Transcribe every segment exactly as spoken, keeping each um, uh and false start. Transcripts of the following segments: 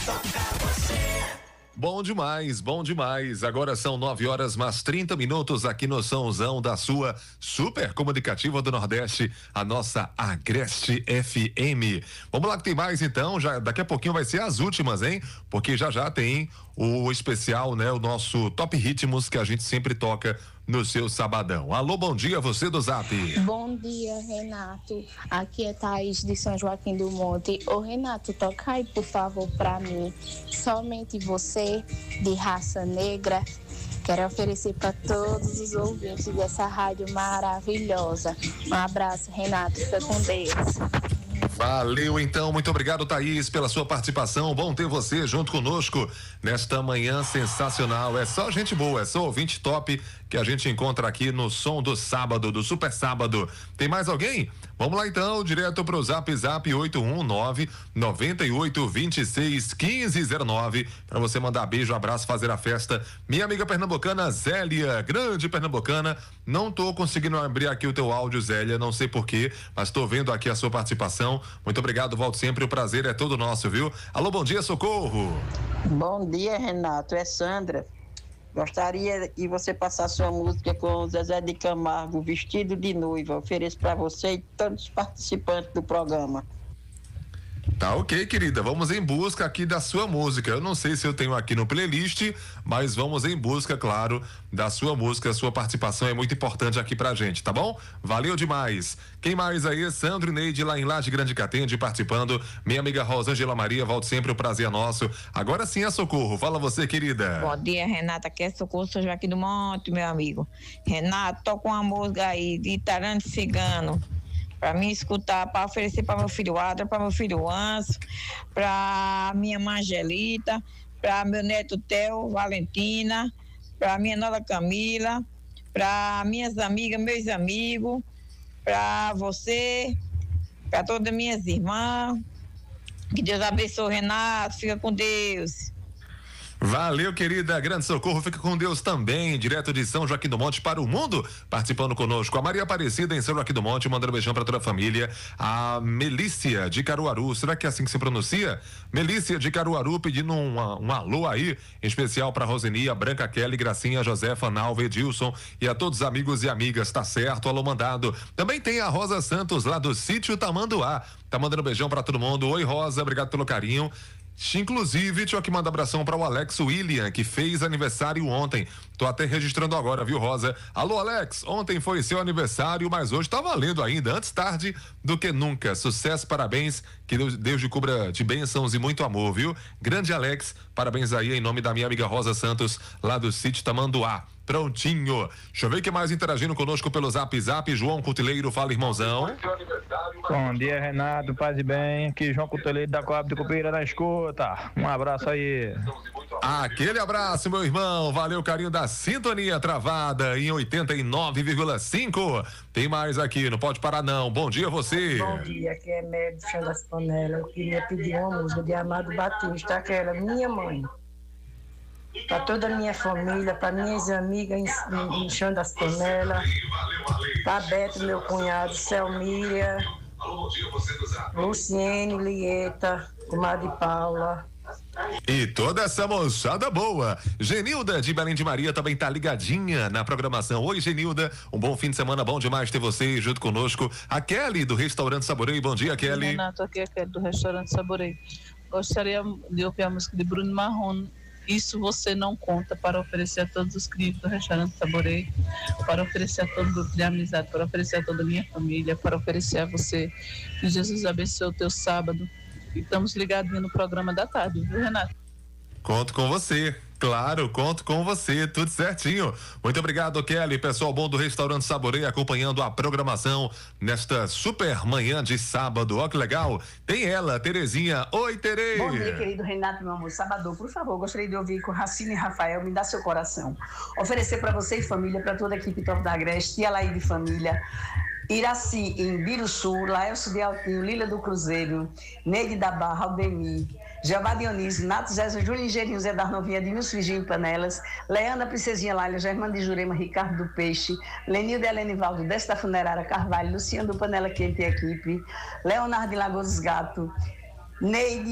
toca você. Bom demais, bom demais. Agora são nove horas mais trinta minutos aqui no Sãozão da sua super comunicativa do Nordeste, a nossa Agreste F M. Vamos lá que tem mais então, já daqui a pouquinho vai ser as últimas, hein? Porque já já tem o especial, né? O nosso Top Ritmos que a gente sempre toca no seu sabadão. Alô, bom dia, você do Zap. Bom dia, Renato. Aqui é Thaís de São Joaquim do Monte. Ô, Renato, toca aí, por favor, pra mim. Somente você, de raça negra. Quero oferecer para todos os ouvintes dessa rádio maravilhosa. Um abraço, Renato. Fica com Deus. Valeu, então. Muito obrigado, Thaís, pela sua participação. Bom ter você junto conosco nesta manhã sensacional. É só gente boa, é só ouvinte top que a gente encontra aqui no Som do Sábado, do Super Sábado. Tem mais alguém? Vamos lá, então, direto pro Zap Zap oito um nove, nove oito dois seis, um cinco zero nove para você mandar beijo, abraço, fazer a festa. Minha amiga pernambucana, Zélia, grande pernambucana. Não tô conseguindo abrir aqui o teu áudio, Zélia, não sei porquê, mas tô vendo aqui a sua participação. Muito obrigado, volto sempre, o prazer é todo nosso, viu? Alô, bom dia, Socorro. Bom dia, Renato, é Sandra. Gostaria que você passasse sua música com o Zezé de Camargo, Vestido de Noiva. Ofereço para você e todos os participantes do programa. Tá ok, querida, vamos em busca aqui da sua música. Eu não sei se eu tenho aqui no playlist, mas vamos em busca, claro, da sua música. A sua participação é muito importante aqui pra gente, tá bom? Valeu demais. Quem mais aí? Sandro e Neide lá em Laje Grande Catende participando. Minha amiga Rosângela Maria, volto sempre, o prazer é nosso. Agora sim é Socorro, fala você, querida. Bom dia, Renata, aqui é Socorro, sou Joaquim do Monte, meu amigo. Renato, toca uma música aí de Tarante Cigano para mim escutar, para oferecer para meu filho Adra, para meu filho Anso, para minha mãe Angelita, para meu neto Theo, Valentina, para minha nora Camila, para minhas amigas, meus amigos, para você, para todas minhas irmãs. Que Deus abençoe, Renato, fica com Deus. Valeu, querida, grande Socorro, fica com Deus também, direto de São Joaquim do Monte para o mundo, participando conosco, a Maria Aparecida em São Joaquim do Monte, mandando um beijão para toda a família, a Melícia de Caruaru, será que é assim que se pronuncia? Melícia de Caruaru pedindo um, um alô aí, em especial para Rosenia, Branca Kelly, Gracinha, Josefa, Nalva, Edilson e a todos os amigos e amigas, tá certo, alô mandado. Também tem a Rosa Santos lá do sítio Tamanduá, tá mandando um beijão para todo mundo. Oi, Rosa, obrigado pelo carinho. Inclusive, tinha que mandar abração para o Alex William, que fez aniversário ontem. Tô até registrando agora, viu, Rosa? Alô, Alex, ontem foi seu aniversário, mas hoje tá valendo ainda, antes tarde do que nunca. Sucesso, parabéns, que Deus, Deus te cubra de bênçãos e muito amor, viu? Grande Alex, parabéns aí em nome da minha amiga Rosa Santos, lá do sítio Tamanduá. Prontinho. Deixa eu ver quem mais interagindo conosco pelo Zap Zap. João Cutileiro, fala, irmãozão. Bom dia, Renato, paz e bem. Aqui João Cutileiro da Coab de Cupira na escuta. Um abraço aí. Aquele abraço, meu irmão. Valeu, carinho da sintonia travada em oitenta e nove vírgula cinco. Tem mais aqui, não pode parar não. Bom dia, você. Bom dia, aqui é Médio Chão das Panelas. Eu queria pedir uma música de Amado Batista, aquela minha mãe. Para toda a minha família, para minhas amigas em, em Chão das Panelas, para Beto, meu cunhado, Selmíria, Luciene, Lieta, comadre Paula. E toda essa moçada boa. Genilda de Belém de Maria também tá ligadinha na programação. Oi, Genilda, um bom fim de semana, bom demais ter você junto conosco. A Kelly do Restaurante Saborei, bom dia, Kelly. Renato, aqui é a Kelly do Restaurante Saborei. Gostaria de ouvir a música de Bruno Marrone, Isso Você Não Conta, para oferecer a todos os clientes do Restaurante Saborei, para oferecer a todo o grupo de amizade, para oferecer a toda a minha família, para oferecer a você. Que Jesus abençoe o teu sábado. E estamos ligadinhos no programa da tarde, viu, Renato? Conto com você. Claro, conto com você, tudo certinho. Muito obrigado, Kelly, pessoal bom do Restaurante Saborei acompanhando a programação nesta super manhã de sábado. Ó que legal, tem ela, Terezinha. Oi, Tere. Bom dia, querido Renato, meu amor. Sábado, por favor, gostaria de ouvir com Racine e Rafael, Me Dá Seu Coração. Oferecer para você e família, para toda a equipe Top da Agreste, Tia Laí de família, Iraci em Biruçu, Laelso de Altinho, Lila do Cruzeiro, Neide da Barra, Aldemir, Jeová Dionísio, Nato Zé, Júlio Ingerinho, Zé das Novinhas, Dinus Friginho Panelas, Leandra Princesinha Laila, Germano de Jurema, Ricardo do Peixe, Lenildo e Helenivaldo, Desta Funerária Carvalho, Luciano do Panela Quente e Equipe, Leonardo de Lagoa dos Gato, Neide,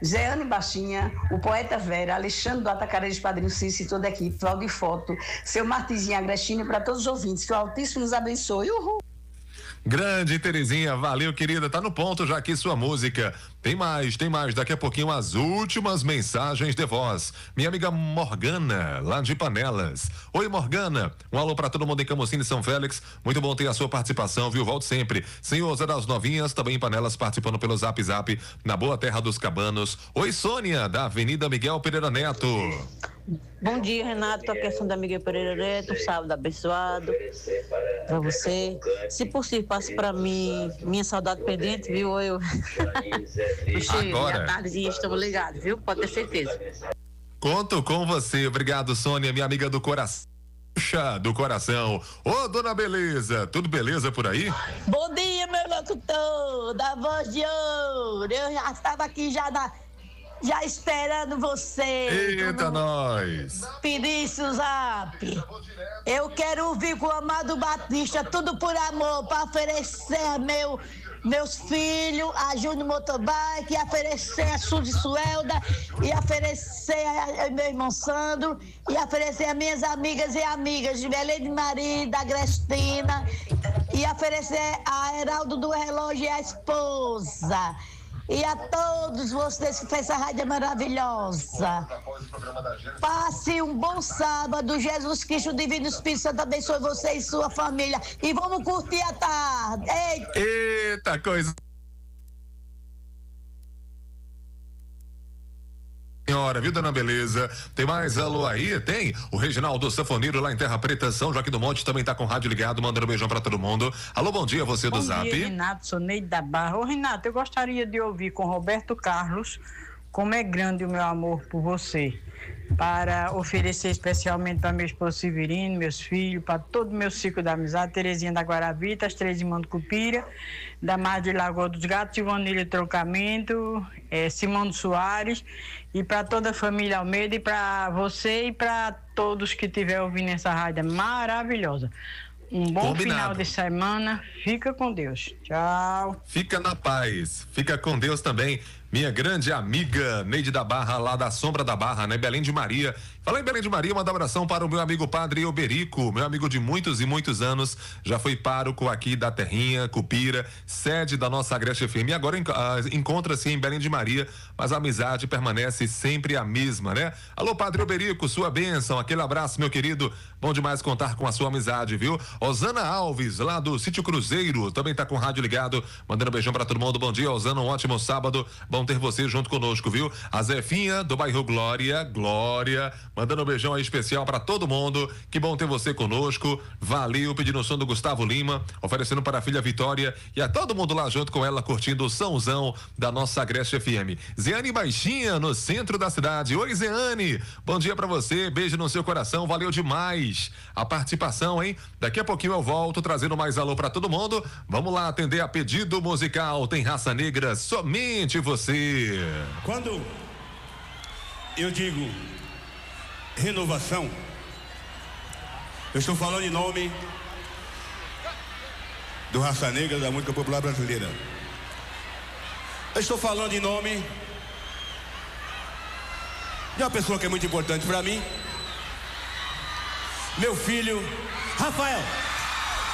Zeane Baixinha, o Poeta Vera, Alexandre do Atacarejo de Padrinho Cício e toda a equipe, Valdir Foto, seu Martizinho Agrestino, para todos os ouvintes, que o Altíssimo nos abençoe. Uhul! Grande Terezinha, valeu, querida, tá no ponto já aqui sua música. Tem mais, tem mais, daqui a pouquinho as últimas mensagens de voz. Minha amiga Morgana, lá de Panelas. Oi, Morgana, um alô pra todo mundo em Camocine e São Félix, muito bom ter a sua participação, viu? Volte sempre. Senhor Zé das Novinhas, também em Panelas, participando pelo Zap Zap, na Boa Terra dos Cabanos. Oi, Sônia, da Avenida Miguel Pereira Neto. Bom dia, Renato. Tô aqui a da Miguel Pereira Neto, um sábado abençoado pra você. Se possível, passe pra mim minha saudade pendente, viu? Eu. Agora. À tardezinha estamos ligados, viu? Pode ter certeza. Conto com você. Obrigado, Sônia, minha amiga do coração. Puxa, do coração. Ô, dona Beleza, tudo beleza por aí? Bom dia, meu locutor, da Voz de Ouro. Eu já estava aqui já na. Já esperando você. Eita, nós. Pedisse o zap. Eu quero ouvir com o Amado Batista, tudo por amor, para oferecer a meu, meus filhos, a Júnior Motobike, e oferecer a Suzy Suelda, e oferecer a, a meu irmão Sandro, e oferecer a minhas amigas e amigas de Belém de Maria, da Grestina, e oferecer a Heraldo do Relógio e a esposa. E a todos vocês que fez essa rádio maravilhosa. Passe um bom sábado. Jesus Cristo, Divino Espírito Santo, abençoe você e sua família. E vamos curtir a tarde. Eita, Eita coisa. Senhora, viu, dona Beleza? Tem mais alô aí? Tem? O Reginaldo Sanfoneiro lá em Terra Preta, São Joaquim do Monte, também tá com o rádio ligado, mandando um beijão pra todo mundo. Alô, bom dia, você do bom Zap. Bom dia, Renato, sou Neide da Barra. Ô, Renato, eu gostaria de ouvir com Roberto Carlos Como é Grande o Meu Amor por Você, para oferecer especialmente para meu esposo Severino, meus filhos, para todo o meu ciclo da amizade, Terezinha da Guaravita, as três irmãs do Cupira, da Mar de Lagoa dos Gatos, Ivanilha Trocamento, é, Simão Soares, e para toda a família Almeida, e para você e para todos que estiverem ouvindo essa rádio maravilhosa. Um bom Combinado. Final de semana, fica com Deus. Tchau. Fica na paz, fica com Deus também. Minha grande amiga Neide da Barra, lá da Sombra da Barra, né? Belém de Maria. Fala em Belém de Maria, manda um abração para o meu amigo Padre Oberico, meu amigo de muitos e muitos anos, já foi pároco aqui da Terrinha, Cupira, sede da nossa Agreste F M, e agora uh, encontra-se em Belém de Maria, mas a amizade permanece sempre a mesma, né? Alô, Padre Oberico, sua bênção, aquele abraço, meu querido, bom demais contar com a sua amizade, viu? Osana Alves, lá do Sítio Cruzeiro, também tá com o rádio ligado, mandando um beijão para todo mundo, bom dia, Osana, um ótimo sábado, bom ter você junto conosco, viu? A Zefinha, do bairro Glória, Glória, mandando um beijão aí especial para todo mundo. Que bom ter você conosco. Valeu, pedindo o som do Gustavo Lima, oferecendo para a filha Vitória e a todo mundo lá junto com ela, curtindo o Sãozão da nossa Agreste F M. Zeane Baixinha, no centro da cidade. Oi, Zeane. Bom dia para você. Beijo no seu coração. Valeu demais a participação, hein? Daqui a pouquinho eu volto trazendo mais alô para todo mundo. Vamos lá atender a pedido musical. Tem Raça Negra, somente você. Quando eu digo renovação, eu estou falando em nome do Raça Negra, da música popular brasileira. Eu estou falando em nome de uma pessoa que é muito importante para mim, meu filho Rafael.